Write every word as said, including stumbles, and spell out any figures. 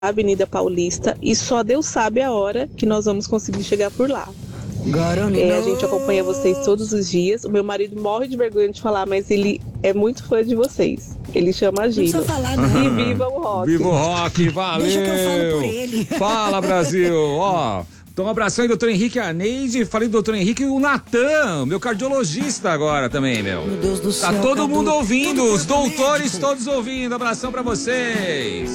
Avenida Paulista, e só Deus sabe a hora que nós vamos conseguir chegar por lá. É, a gente acompanha vocês todos os dias. O meu marido morre de vergonha de falar, mas ele é muito fã de vocês. Ele chama a Gino. Não precisa falar, não. E viva o rock. Viva o rock, valeu! Deixa que eu falo por ele. Fala, Brasil! Ó, então um abração aí, doutor Henrique Arneide. Falei do doutor Henrique e o Natan, meu cardiologista agora também, meu. Meu Deus do céu. Tá todo Cadu, mundo ouvindo, tudo os corpo doutores médico. todos ouvindo. Abração pra vocês.